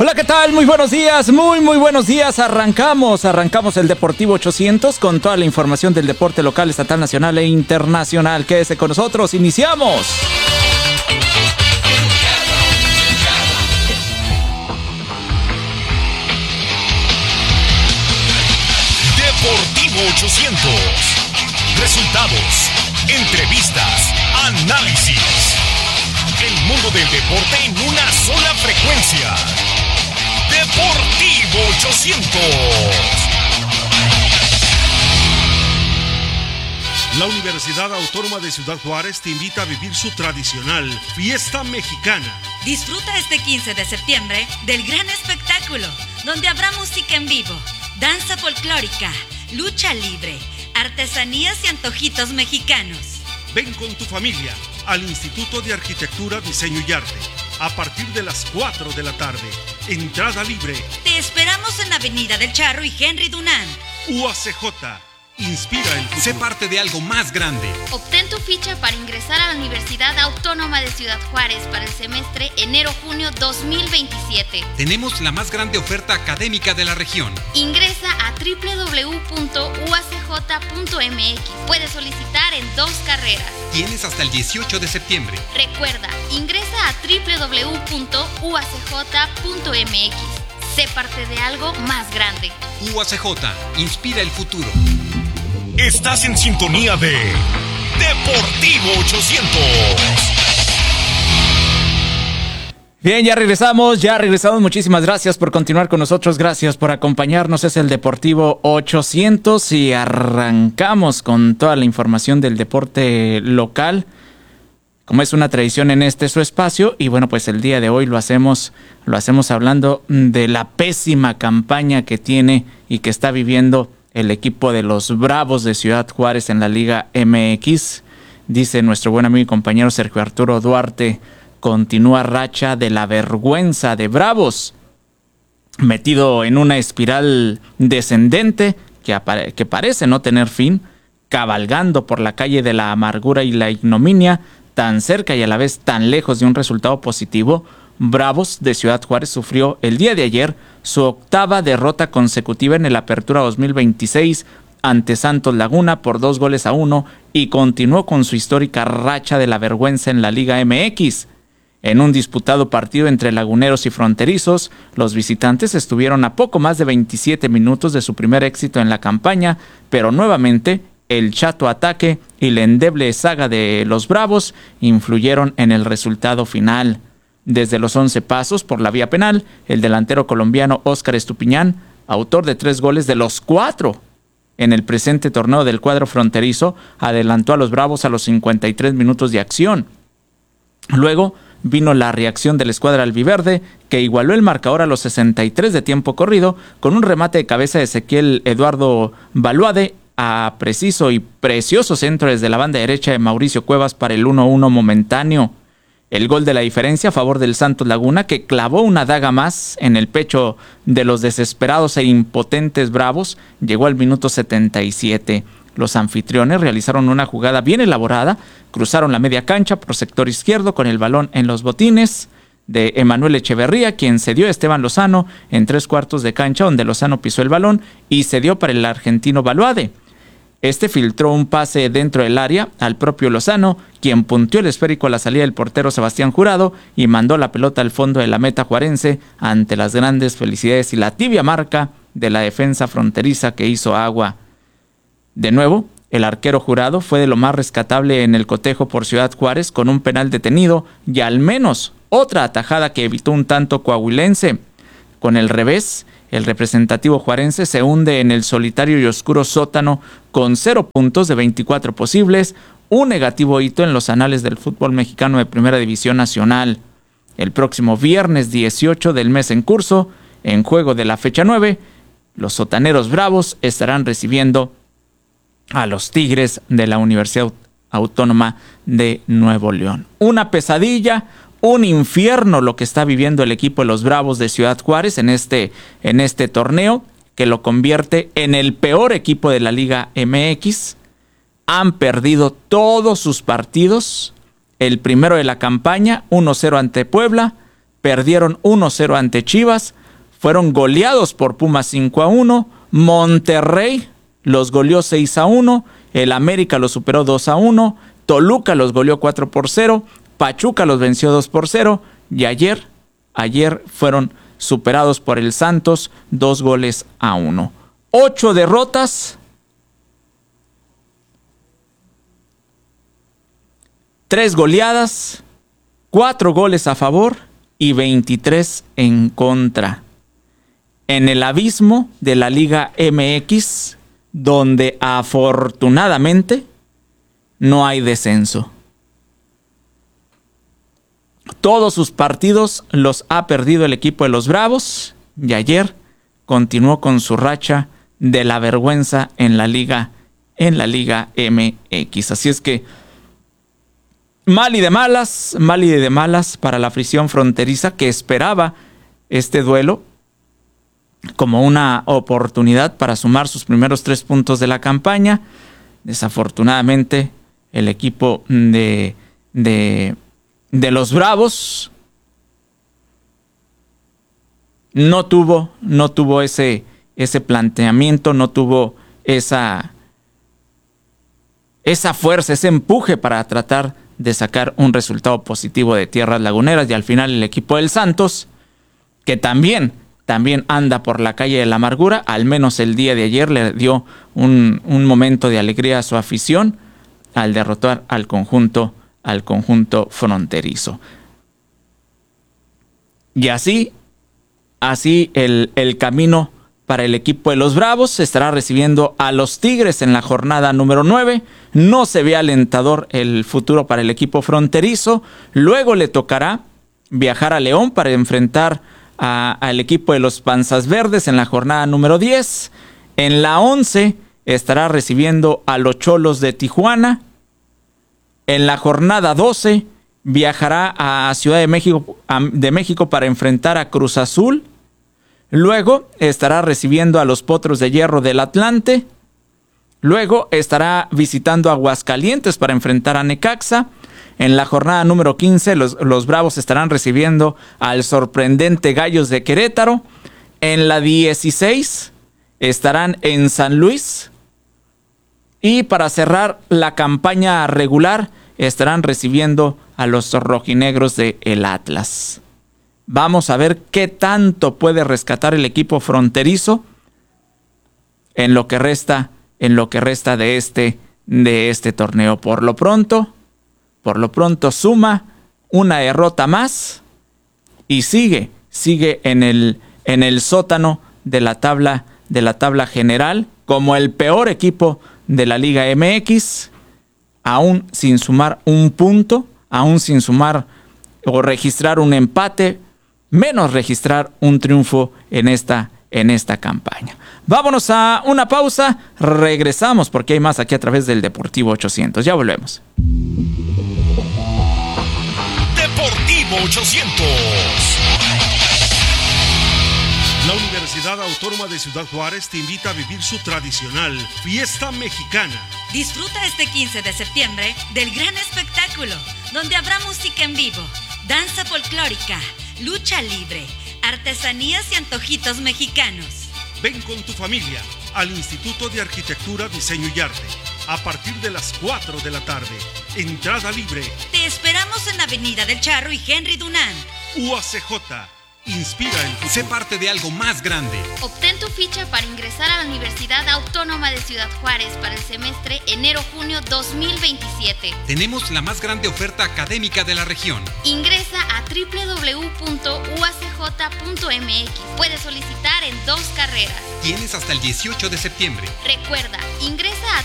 Hola, ¿qué tal? Muy buenos días, muy buenos días. Arrancamos el Deportivo 800 con toda la información del deporte local, estatal, nacional e internacional. Quédese con nosotros, iniciamos. Deportivo 800. Resultados, entrevistas, análisis. El mundo del deporte en una sola frecuencia. Deportivo 800. La Universidad Autónoma de Ciudad Juárez te invita a vivir su tradicional fiesta mexicana. Disfruta este 15 de septiembre del gran espectáculo, donde habrá música en vivo, danza folclórica, lucha libre, artesanías y antojitos mexicanos. Ven con tu familia al Instituto de Arquitectura, Diseño y Arte a partir de las 4 de la tarde. Entrada libre. Te esperamos en Avenida del Charro y Henry Dunant. UACJ. Inspira el futuro. Sé parte de algo más grande. Obtén tu ficha para ingresar a la Universidad Autónoma de Ciudad Juárez para el semestre enero-junio 2027. Tenemos la más grande oferta académica de la región. Ingresa a www.uacj.mx. Puedes solicitar en 2 carreras. Tienes hasta el 18 de septiembre. Recuerda, ingresa a www.uacj.mx. Sé parte de algo más grande. UACJ, inspira el futuro. Estás en sintonía de Deportivo 800. Bien, ya regresamos. Muchísimas gracias por continuar con nosotros. Gracias por acompañarnos. Es el Deportivo 800 y arrancamos con toda la información del deporte local, como es una tradición en su espacio. Y bueno, pues el día de hoy lo hacemos hablando de la pésima campaña que tiene y que está viviendo el equipo de los Bravos de Ciudad Juárez en la Liga MX. Dice nuestro buen amigo y compañero Sergio Arturo Duarte: continúa racha de la vergüenza de Bravos, metido en una espiral descendente que parece no tener fin, cabalgando por la calle de la amargura y la ignominia, tan cerca y a la vez tan lejos de un resultado positivo. Bravos de Ciudad Juárez sufrió el día de ayer su 8ª derrota consecutiva en el Apertura 2026 ante Santos Laguna por 2-1 y continuó con su histórica racha de la vergüenza en la Liga MX. En un disputado partido entre laguneros y fronterizos, los visitantes estuvieron a poco más de 27 minutos de su primer éxito en la campaña, pero nuevamente el chato ataque y la endeble saga de los Bravos influyeron en el resultado final. Desde los 11 pasos por la vía penal, el delantero colombiano Óscar Estupiñán, autor de 3 goles de los 4 en el presente torneo del cuadro fronterizo, adelantó a los Bravos a los 53 minutos de acción. Luego vino la reacción de la escuadra albiverde, que igualó el marcador a los 63 de tiempo corrido con un remate de cabeza de Ezequiel Eduardo Baluade a preciso y precioso centro desde la banda derecha de Mauricio Cuevas para el 1-1 momentáneo. El gol de la diferencia a favor del Santos Laguna, que clavó una daga más en el pecho de los desesperados e impotentes Bravos, llegó al minuto 77. Los anfitriones realizaron una jugada bien elaborada, cruzaron la media cancha por sector izquierdo con el balón en los botines de Emanuel Echeverría, quien cedió a Esteban Lozano en 3/4 de cancha, donde Lozano pisó el balón y cedió para el argentino Baluade. Este filtró un pase dentro del área al propio Lozano, quien punteó el esférico a la salida del portero Sebastián Jurado y mandó la pelota al fondo de la meta juarense ante las grandes felicidades y la tibia marca de la defensa fronteriza que hizo agua. De nuevo, el arquero Jurado fue de lo más rescatable en el cotejo por Ciudad Juárez, con un penal detenido y al menos otra atajada que evitó un tanto coahuilense. Con el revés, el representativo juarense se hunde en el solitario y oscuro sótano con 0 puntos de 24 posibles, un negativo hito en los anales del fútbol mexicano de Primera División Nacional. El próximo viernes 18 del mes en curso, en juego de la fecha 9, los sotaneros Bravos estarán recibiendo a los Tigres de la Universidad Autónoma de Nuevo León. Una pesadilla, un infierno lo que está viviendo el equipo de los Bravos de Ciudad Juárez en este torneo, que lo convierte en el peor equipo de la Liga MX. Han perdido todos sus partidos. El primero de la campaña, 1-0 ante Puebla, perdieron 1-0 ante Chivas, fueron goleados por Pumas 5-1, Monterrey los goleó 6-1, el América los superó 2-1, Toluca los goleó 4-0, Pachuca los venció 2-0 y ayer fueron superados por el Santos 2-1. 8 derrotas, 3 goleadas, 4 goles a favor y 23 en contra. En el abismo de la Liga MX, donde afortunadamente no hay descenso. Todos sus partidos los ha perdido el equipo de los Bravos y ayer continuó con su racha de la vergüenza en la Liga MX. Así es que mal y de malas para la afición fronteriza, que esperaba este duelo como una oportunidad para sumar sus primeros 3 puntos de la campaña. Desafortunadamente, el equipo de los Bravos no tuvo ese planteamiento, no tuvo esa fuerza, ese empuje para tratar de sacar un resultado positivo de Tierras Laguneras. Y al final el equipo del Santos, que también anda por la calle de la amargura, al menos el día de ayer le dio un momento de alegría a su afición al derrotar al conjunto fronterizo. Y así el camino para el equipo de los Bravos. Estará recibiendo a los Tigres en la jornada número 9. No se ve alentador el futuro para el equipo fronterizo. Luego le tocará viajar a León para enfrentar al equipo de los Panzas Verdes en la jornada número 10. En la 11 estará recibiendo a los Cholos de Tijuana. En la jornada 12 viajará a Ciudad de México para enfrentar a Cruz Azul. Luego estará recibiendo a los Potros de Hierro del Atlante. Luego estará visitando a Aguascalientes para enfrentar a Necaxa. En la jornada número 15 los Bravos estarán recibiendo al sorprendente Gallos de Querétaro. En la 16 estarán en San Luis. Y para cerrar la campaña regular estarán recibiendo a los rojinegros de el Atlas. Vamos a ver qué tanto puede rescatar el equipo fronterizo en lo que resta de este torneo. Por lo pronto suma una derrota más y sigue en el sótano de la tabla general como el peor equipo de la Liga MX, aún sin sumar un punto, aún sin sumar o registrar un empate, menos registrar un triunfo en esta campaña. Vámonos a una pausa, regresamos porque hay más aquí a través del Deportivo 800. Ya volvemos. Deportivo 800. La Universidad Autónoma de Ciudad Juárez te invita a vivir su tradicional Fiesta Mexicana. Disfruta este 15 de septiembre del gran espectáculo, donde habrá música en vivo, danza folclórica, lucha libre, artesanías y antojitos mexicanos. Ven con tu familia al Instituto de Arquitectura, Diseño y Arte a partir de las 4 de la tarde. Entrada libre. Te esperamos en Avenida del Charro y Henry Dunant. UACJ. Inspira el futuro. Sé parte de algo más grande. Obtén tu ficha para ingresar a la Universidad Autónoma de Ciudad Juárez para el semestre enero-junio 2027. Tenemos la más grande oferta académica de la región. Ingresa a www.uacj.mx. Puedes solicitar en 2 carreras. Tienes hasta el 18 de septiembre. Recuerda, ingresa a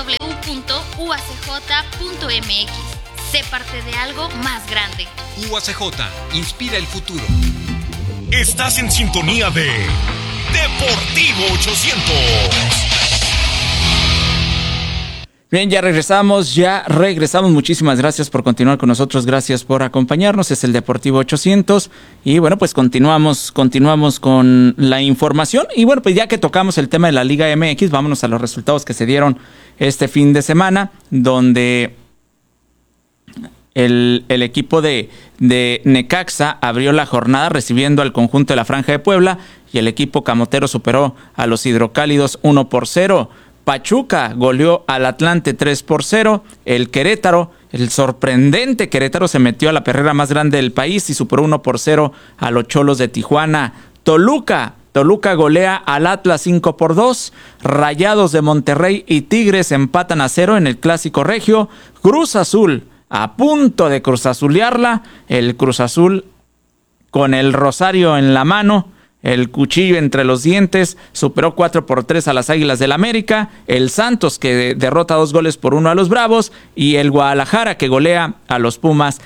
www.uacj.mx. Sé parte de algo más grande. UACJ, inspira el futuro. Estás en sintonía de Deportivo 800. Bien, ya regresamos. Muchísimas gracias por continuar con nosotros. Gracias por acompañarnos. Es el Deportivo 800. Y bueno, pues continuamos con la información. Y bueno, pues ya que tocamos el tema de la Liga MX, vámonos a los resultados que se dieron este fin de semana, donde El equipo de Necaxa abrió la jornada recibiendo al conjunto de la Franja de Puebla y el equipo camotero superó a los hidrocálidos 1-0. Pachuca goleó al Atlante 3-0. El Querétaro, el sorprendente Querétaro, se metió a la perrera más grande del país y superó 1-0 a los Cholos de Tijuana. Toluca golea al Atlas 5-2. Rayados de Monterrey y Tigres empatan a 0 en el Clásico Regio. Cruz Azul a punto de cruzazulearla. El Cruz Azul con el rosario en la mano, el cuchillo entre los dientes, superó 4-3 a las Águilas del América. El Santos, que derrota 2-1 a los Bravos. Y el Guadalajara, que golea a los Pumas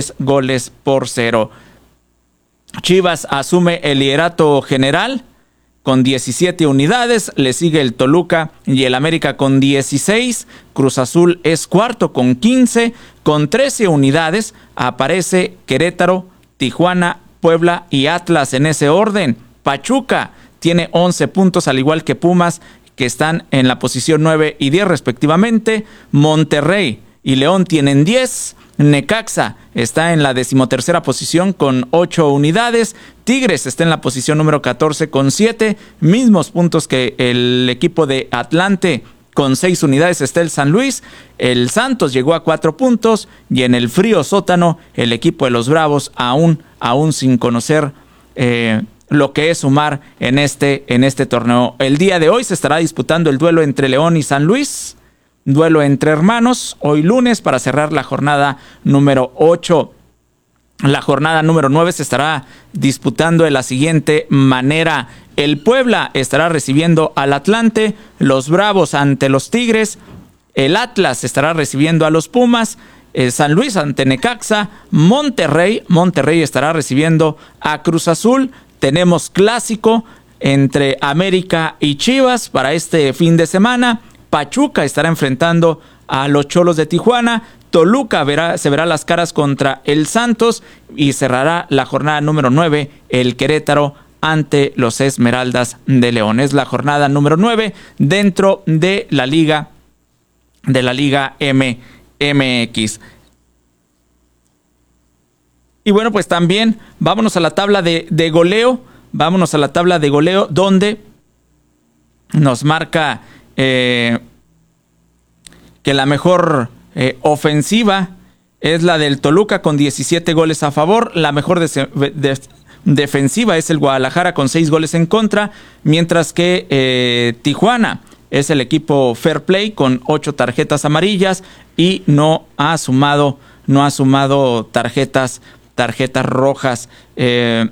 3-0. Chivas asume el liderato general con 17 unidades. Le sigue el Toluca y el América con 16. Cruz Azul es cuarto con 15. Con 13 unidades aparece Querétaro, Tijuana, Puebla y Atlas en ese orden. Pachuca tiene 11 puntos, al igual que Pumas, que están en la posición 9 y 10 respectivamente. Monterrey y León tienen 10. Necaxa está en la 13ª posición con 8 unidades. Tigres está en la posición número 14 con 7. Mismos puntos que el equipo de Atlante. Con 6 unidades está el San Luis. El Santos llegó a 4 puntos. Y en el frío sótano, el equipo de los Bravos aún sin conocer lo que es sumar en este torneo. El día de hoy se estará disputando el duelo entre León y San Luis. Duelo entre hermanos, hoy lunes, para cerrar la jornada número 8. La jornada número 9 se estará disputando de la siguiente manera. El Puebla estará recibiendo al Atlante, los Bravos ante los Tigres, el Atlas estará recibiendo a los Pumas, el San Luis ante Necaxa, Monterrey estará recibiendo a Cruz Azul. Tenemos clásico entre América y Chivas para este fin de semana. Pachuca estará enfrentando a los Cholos de Tijuana. Toluca se verá las caras contra el Santos y cerrará la jornada número 9 el Querétaro ante los Esmeraldas de León. Es la jornada número 9 dentro de la Liga MX. Y bueno, pues también vámonos a la tabla de goleo. Vámonos a la tabla de goleo donde nos marca que la mejor ofensiva es la del Toluca con 17 goles a favor. La mejor defensiva es el Guadalajara con 6 goles en contra, mientras que Tijuana es el equipo fair play con 8 tarjetas amarillas y no ha sumado tarjetas rojas. En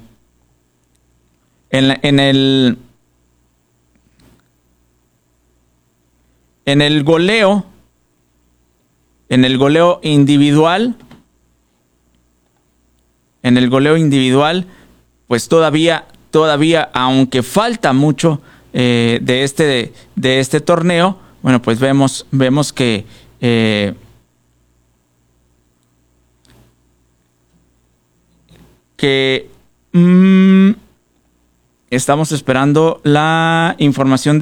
el goleo individual, pues todavía, aunque falta mucho de este torneo, bueno, pues vemos que estamos esperando la información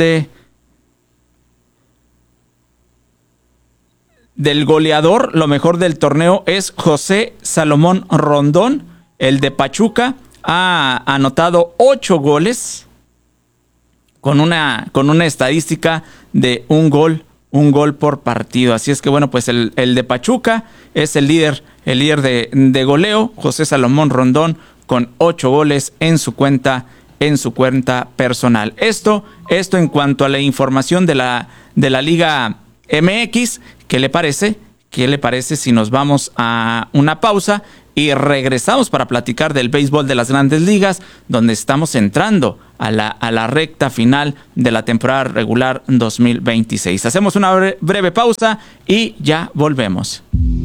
del goleador. Lo mejor del torneo es José Salomón Rondón, el de Pachuca. Ha anotado 8 goles con una estadística de un gol por partido. Así es que bueno, pues el de Pachuca es el líder de goleo, José Salomón Rondón, con 8 goles en su cuenta personal. Esto en cuanto a la información de la Liga MX. ¿Qué le parece si nos vamos a una pausa y regresamos para platicar del béisbol de las Grandes Ligas, donde estamos entrando a la recta final de la temporada regular 2026? Hacemos una breve pausa y ya volvemos.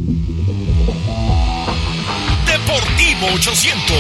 Deportivo 800.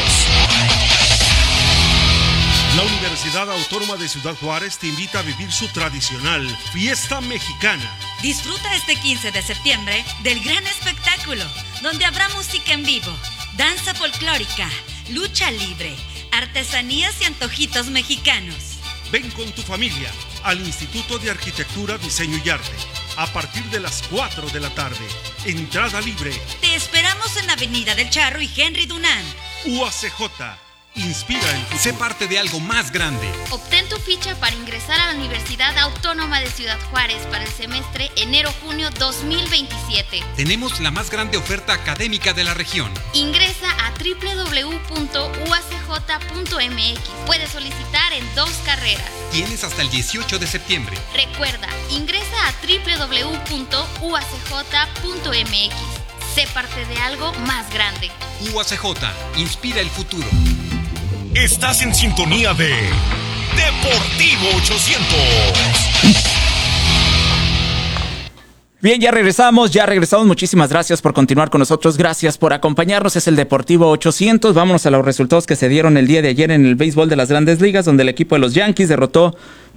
La Universidad Autónoma de Ciudad Juárez te invita a vivir su tradicional Fiesta Mexicana. Disfruta este 15 de septiembre del gran espectáculo, donde habrá música en vivo, danza folclórica, lucha libre, artesanías y antojitos mexicanos. Ven con tu familia al Instituto de Arquitectura, Diseño y Arte a partir de las 4 de la tarde. entrada libre. Te esperamos en Avenida del Charro y Henry Dunant. UACJ, inspira el futuro. Sé parte de algo más grande. Obtén tu ficha para ingresar a la Universidad Autónoma de Ciudad Juárez para el semestre enero-junio 2027. Tenemos la más grande oferta académica de la región. Ingresa a www.uacj.mx. Puedes solicitar en 2 carreras. Tienes hasta el 18 de septiembre. Recuerda, ingresa a www.uacj.mx. Sé parte de algo más grande. UACJ, inspira el futuro. Estás en sintonía de Deportivo 800. Bien, ya regresamos. Muchísimas gracias por continuar con nosotros. Gracias por acompañarnos. Es el Deportivo 800. Vámonos a los resultados que se dieron el día de ayer en el béisbol de las Grandes Ligas, donde el equipo de los Yankees derrotó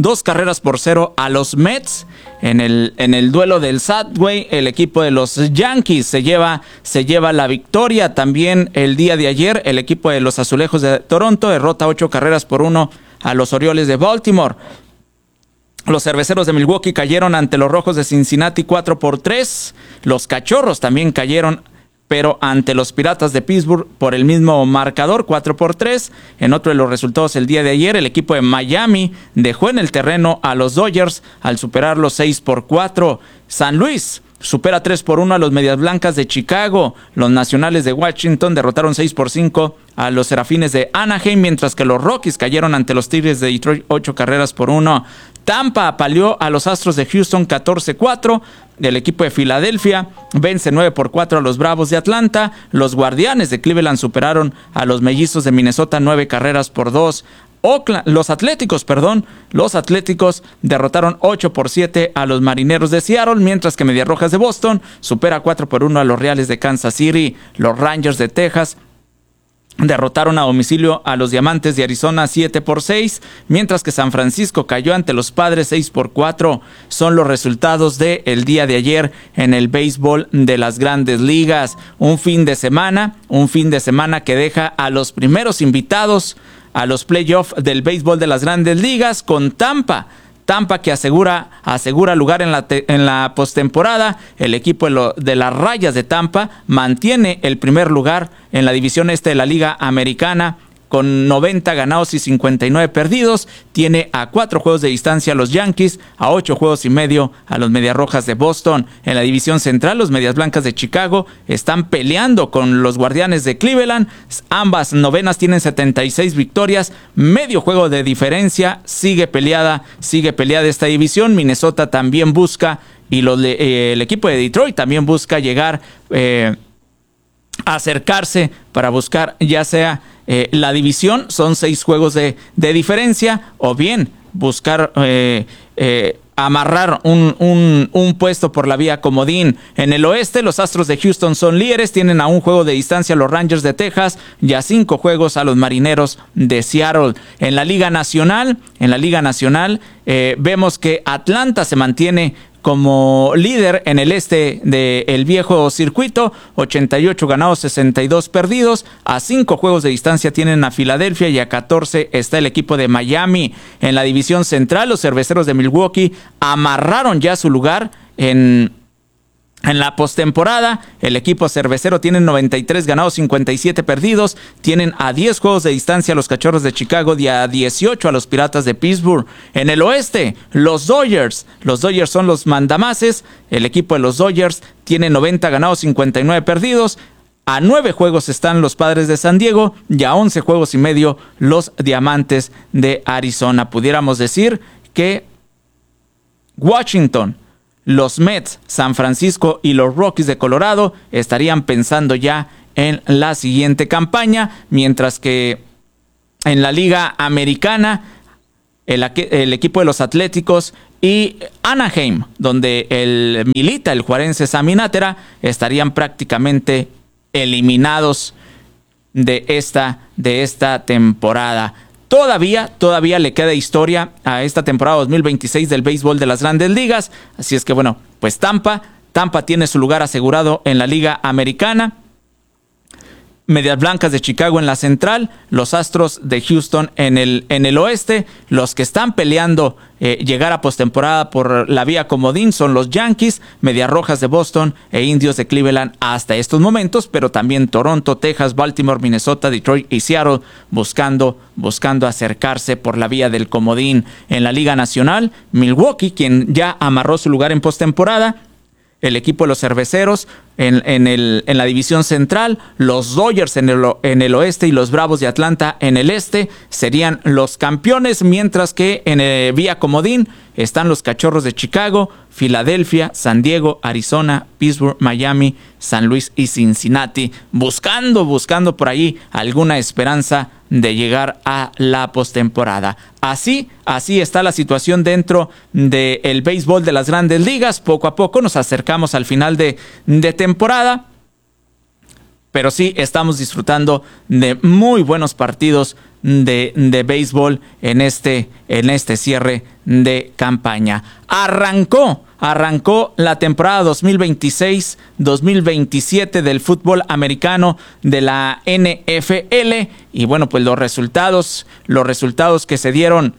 2-0 a los Mets. En el duelo del Subway, el equipo de los Yankees se lleva la victoria. También el día de ayer, el equipo de los Azulejos de Toronto derrota 8-1 a los Orioles de Baltimore. Los Cerveceros de Milwaukee cayeron ante los Rojos de Cincinnati 4-3. Los Cachorros también cayeron, pero ante los Piratas de Pittsburgh por el mismo marcador, 4-3. En otro de los resultados el día de ayer, el equipo de Miami dejó en el terreno a los Dodgers al superarlos 6-4. San Luis supera 3-1 a los Medias Blancas de Chicago. Los Nacionales de Washington derrotaron 6-5 a los Serafines de Anaheim, mientras que los Rockies cayeron ante los Tigres de Detroit 8-1. Tampa apaleó a los Astros de Houston 14-4. El equipo de Filadelfia vence 9-4 a los Bravos de Atlanta. Los Guardianes de Cleveland superaron a los Mellizos de Minnesota 9-2. Los Atléticos derrotaron 8-7 a los Marineros de Seattle, mientras que Medias Rojas de Boston supera 4-1 a los Reales de Kansas City. Los Rangers de Texas derrotaron a domicilio a los Diamantes de Arizona 7-6, mientras que San Francisco cayó ante los Padres 6-4. Son los resultados del día de ayer en el béisbol de las Grandes Ligas. Un fin de semana que deja a los primeros invitados a los playoffs del béisbol de las Grandes Ligas con Tampa que asegura lugar en la postemporada. El equipo de las Rayas de Tampa mantiene el primer lugar en la división este de la Liga Americana con 90 ganados y 59 perdidos. Tiene a 4 juegos de distancia a los Yankees, a 8 juegos y medio a los Medias Rojas de Boston. En la división central, los Medias Blancas de Chicago están peleando con los Guardianes de Cleveland. Ambas novenas tienen 76 victorias, medio juego de diferencia. Sigue peleada esta división. Minnesota también busca, y el equipo de Detroit también busca llegar, acercarse para buscar ya sea la división. Son 6 juegos de diferencia, o bien buscar amarrar un puesto por la vía comodín. En el oeste, los Astros de Houston son líderes, tienen a 1 juego de distancia a los Rangers de Texas y a 5 juegos a los Marineros de Seattle. En la Liga Nacional, vemos que Atlanta se mantiene como líder en el este del viejo circuito, 88 ganados, 62 perdidos. A 5 juegos de distancia tienen a Filadelfia y a 14 está el equipo de Miami. En la división central, los Cerveceros de Milwaukee amarraron ya su lugar en la postemporada. El equipo cervecero tiene 93 ganados, 57 perdidos. Tienen a 10 juegos de distancia a los Cachorros de Chicago y a 18 a los Piratas de Pittsburgh. En el oeste, los Dodgers son los mandamases. El equipo de los Dodgers tiene 90 ganados, 59 perdidos. A 9 juegos están los Padres de San Diego y a 11 juegos y medio los Diamantes de Arizona. Pudiéramos decir que Washington, los Mets, San Francisco y los Rockies de Colorado estarían pensando ya en la siguiente campaña, mientras que en la Liga Americana el equipo de los Atléticos y Anaheim, donde milita el juarense Sammy Nájera, estarían prácticamente eliminados de esta temporada. Todavía le queda historia a esta temporada 2026 del béisbol de las Grandes Ligas. Así es que bueno, pues Tampa tiene su lugar asegurado en la Liga Americana. Medias Blancas de Chicago en la central, los Astros de Houston en el oeste. Los que están peleando llegar a postemporada por la vía comodín son los Yankees, Medias Rojas de Boston e Indios de Cleveland hasta estos momentos, pero también Toronto, Texas, Baltimore, Minnesota, Detroit y Seattle buscando acercarse por la vía del comodín. En la Liga Nacional, Milwaukee, quien ya amarró su lugar en postemporada, el equipo de los Cerveceros en la división central, los Dodgers en el oeste y los Bravos de Atlanta en el este serían los campeones, mientras que en vía comodín están los Cachorros de Chicago, Filadelfia, San Diego, Arizona, Pittsburgh, Miami, San Luis y Cincinnati, buscando por ahí alguna esperanza de llegar a la postemporada. Así está la situación dentro del béisbol de las Grandes Ligas. Poco a poco nos acercamos al final de temporada, pero sí estamos disfrutando de muy buenos partidos de béisbol en este cierre de campaña. Arrancó la temporada 2026-2027 del fútbol americano de la NFL y bueno, pues los resultados que se dieron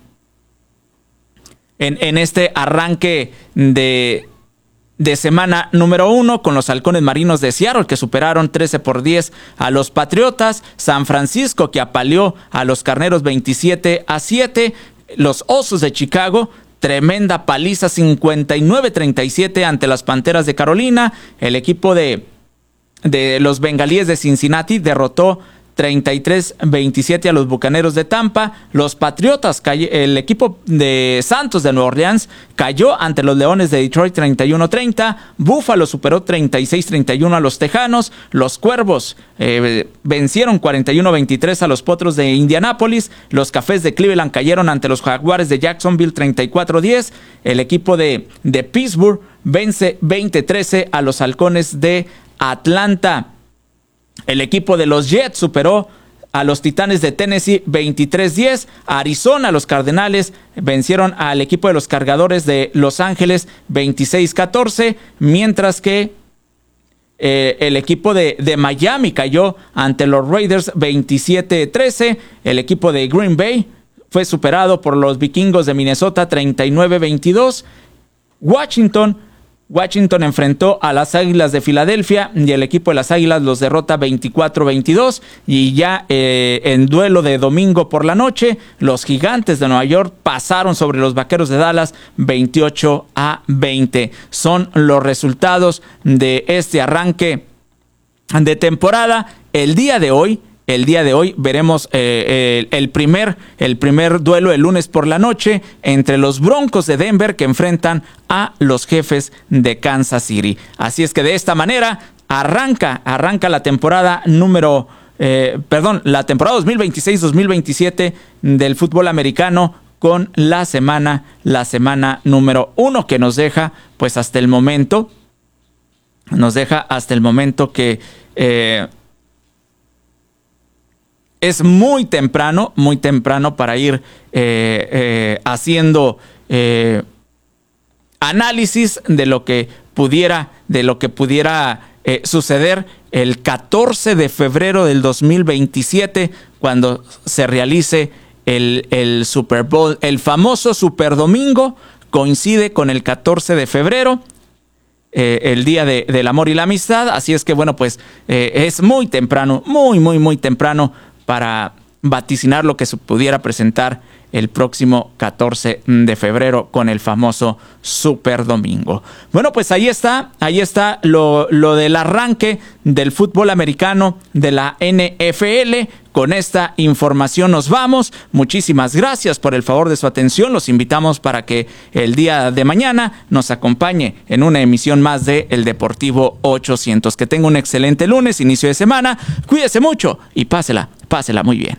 en este arranque de semana número 1 con los Halcones Marinos de Seattle, que superaron 13-10 a los Patriotas. San Francisco, que apaleó a los Carneros 27-7. Los Osos de Chicago, tremenda paliza 59-37 ante las Panteras de Carolina. El equipo de los Bengalíes de Cincinnati derrotó 33-27 a los Bucaneros de Tampa. Los Patriotas, el equipo de Santos de Nueva Orleans, cayó ante los Leones de Detroit 31-30. Buffalo superó 36-31 a los Tejanos. Los Cuervos vencieron 41-23 a los Potros de Indianápolis. Los Cafés de Cleveland cayeron ante los Jaguares de Jacksonville 34-10. El equipo de Pittsburgh vence 20-13 a los Halcones de Atlanta. El equipo de los Jets superó a los Titanes de Tennessee 23-10. Arizona, los Cardenales vencieron al equipo de los Cargadores de Los Ángeles 26-14, mientras que el equipo de Miami cayó ante los Raiders 27-13. El equipo de Green Bay fue superado por los Vikingos de Minnesota 39-22. Washington enfrentó a las Águilas de Filadelfia y el equipo de las Águilas los derrota 24-22. Y ya en duelo de domingo por la noche, los Gigantes de Nueva York pasaron sobre los Vaqueros de Dallas 28-20. Son los resultados de este arranque de temporada. El día de hoy veremos el primer duelo el lunes por la noche entre los Broncos de Denver, que enfrentan a los Jefes de Kansas City. Así es que de esta manera arranca la temporada la temporada 2026-2027 del fútbol americano, con la semana número 1, que nos deja pues hasta el momento que es muy temprano para ir haciendo análisis de lo que pudiera suceder el 14 de febrero del 2027, cuando se realice el Super Bowl. El famoso Super Domingo coincide con el 14 de febrero. El día del amor y la amistad. Así es que bueno, pues es muy temprano, muy temprano para vaticinar lo que se pudiera presentar el próximo 14 de febrero con el famoso Super Domingo. Bueno, pues ahí está lo del arranque del fútbol americano de la NFL. Con esta información nos vamos. Muchísimas gracias por el favor de su atención. Los invitamos para que el día de mañana nos acompañe en una emisión más de El Deportivo 800. Que tenga un excelente lunes, inicio de semana. Cuídese mucho y pásela muy bien.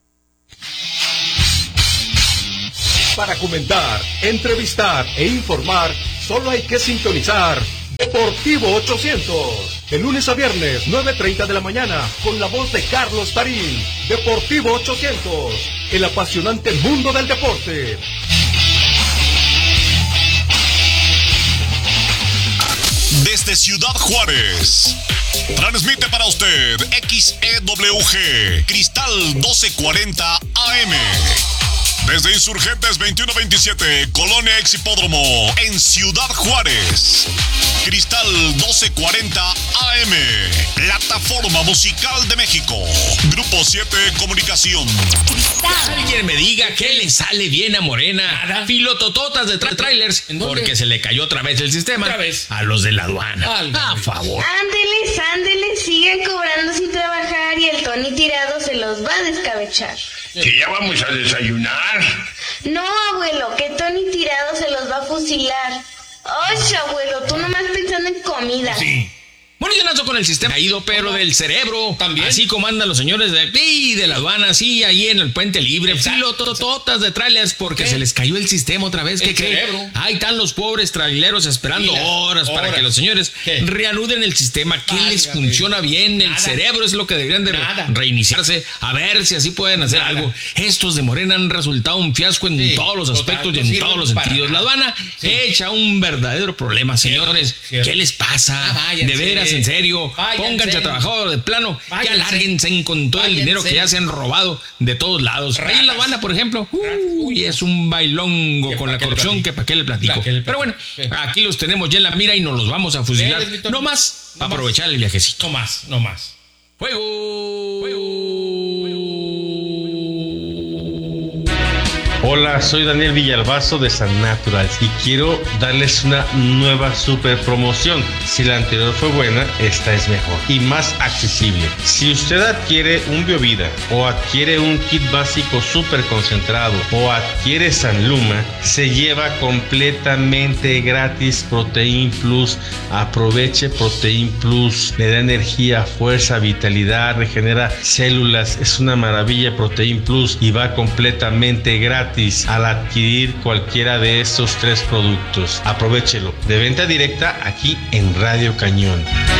Para comentar, entrevistar e informar, solo hay que sintonizar Deportivo 800. De lunes a viernes, 9:30 de la mañana, con la voz de Carlos Tarín. Deportivo 800, el apasionante mundo del deporte. desde Ciudad Juárez. Transmite para usted XEWG Cristal 1240 AM. Desde Insurgentes 2127, Colonia Ex Hipódromo, en Ciudad Juárez. Cristal 1240 AM, Plataforma Musical de México. Grupo 7 Comunicación. Alguien me diga que le sale bien a Morena. Filotototas de trailers, porque se le cayó otra vez el sistema. A los de la aduana. A favor. Ándele, sigan cobrando sin trabajar y el Tony tirado se los va a descabechar. Que ya vamos a desayunar. No, abuelo, que Tony tirado se los va a fusilar. Oye, abuelo, tú nomás pensando en comida. Sí. Bueno, yo nazo con el sistema caído, pero del cerebro. También. Así como andan los señores de la aduana, así, ahí en el puente libre. Filotototas de trailers, porque se les cayó el sistema otra vez. ¿Qué creen? Ahí están los pobres traileros esperando horas para que los señores reanuden el sistema. ¿Qué les funciona bien? El cerebro es lo que deberían de reiniciarse, a ver si así pueden hacer algo. Estos de Morena han resultado un fiasco en todos los aspectos y en todos los sentidos. La aduana echa un verdadero problema, señores. ¿Qué les pasa? De veras, en serio, pónganse a trabajar de plano, ya lárguense con todo el dinero que ya se han robado de todos lados. Ahí en La Habana, por ejemplo, es un bailongo con la corrupción que para qué le platico. Pero bueno, aquí los tenemos ya en la mira y nos los vamos a fusilar. No más, para aprovechar el viajecito. No más. ¡Fuego! Hola, soy Daniel Villalbazo de San Naturals y quiero darles una nueva super promoción. Si la anterior fue buena, esta es mejor y más accesible. Si usted adquiere un Biovida o adquiere un kit básico super concentrado o adquiere San Luma, se lleva completamente gratis Protein Plus. Aproveche Protein Plus, le da energía, fuerza, vitalidad, regenera células. Es una maravilla Protein Plus y va completamente gratis al adquirir cualquiera de estos 3 productos. Aprovechelo, de venta directa aquí en Radio Cañón.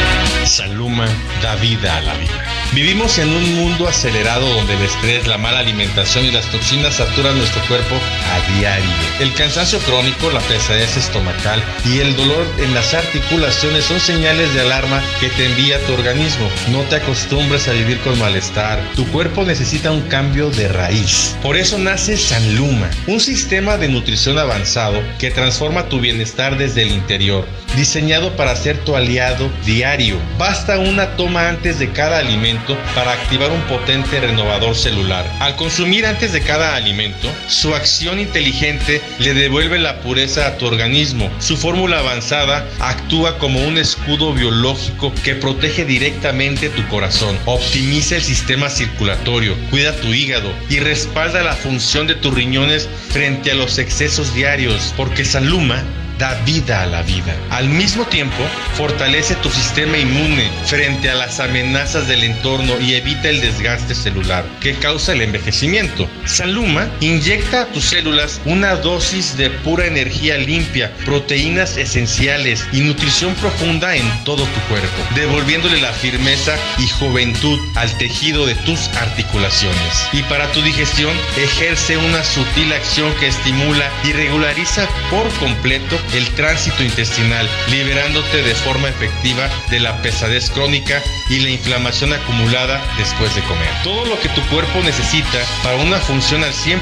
San Luma da vida a la vida. Vivimos en un mundo acelerado donde el estrés, la mala alimentación y las toxinas saturan nuestro cuerpo a diario. El cansancio crónico, la pesadez estomacal y el dolor en las articulaciones son señales de alarma que te envía tu organismo. No te acostumbres a vivir con malestar. Tu cuerpo necesita un cambio de raíz. Por eso nace San Luma, un sistema de nutrición avanzado que transforma tu bienestar desde el interior, diseñado para ser tu aliado diario. Basta una toma antes de cada alimento para activar un potente renovador celular. Al consumir antes de cada alimento, su acción inteligente le devuelve la pureza a tu organismo. Su fórmula avanzada actúa como un escudo biológico que protege directamente tu corazón, optimiza el sistema circulatorio, cuida tu hígado y respalda la función de tus riñones frente a los excesos diarios, porque San Luma da vida a la vida. Al mismo tiempo, fortalece tu sistema inmune frente a las amenazas del entorno y evita el desgaste celular que causa el envejecimiento. San Luma inyecta a tus células una dosis de pura energía limpia, proteínas esenciales y nutrición profunda en todo tu cuerpo, devolviéndole la firmeza y juventud al tejido de tus articulaciones. Y para tu digestión, ejerce una sutil acción que estimula y regulariza por completo el tránsito intestinal, liberándote de forma efectiva de la pesadez crónica y la inflamación acumulada después de comer. Todo lo que tu cuerpo necesita para una función al 100%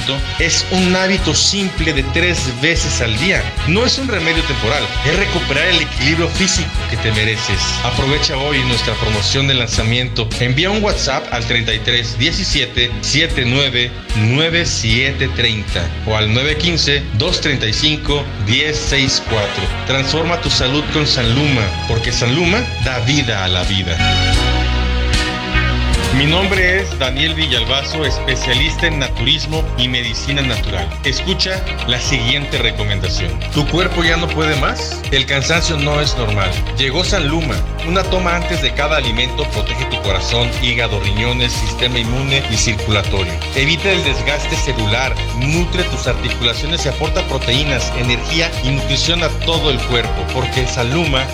es un hábito simple de 3 veces al día. No es un remedio temporal, es recuperar el equilibrio físico que te mereces. Aprovecha hoy nuestra promoción de lanzamiento. Envía un WhatsApp al 33 17 79 9730 o al 915 235 1064. Transforma tu salud con San Luma, porque San Luma da vida a la vida. Mi nombre es Daniel Villalbazo, especialista en naturismo y medicina natural. Escucha la siguiente recomendación. ¿Tu cuerpo ya no puede más? El cansancio no es normal. Llegó San Luma. Una toma antes de cada alimento protege tu corazón, hígado, riñones, sistema inmune y circulatorio. Evita el desgaste celular, nutre tus articulaciones y aporta proteínas, energía y nutrición a todo el cuerpo, porque San Luma